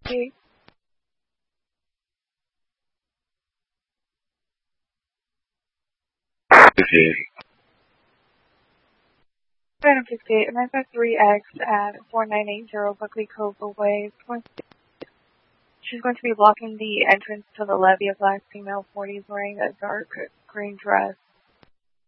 58. Item 58, Amanda 3X at 4980 Buckley Cove Way. She's going to be blocking the entrance to the levee. A black female 40 is wearing a dark green dress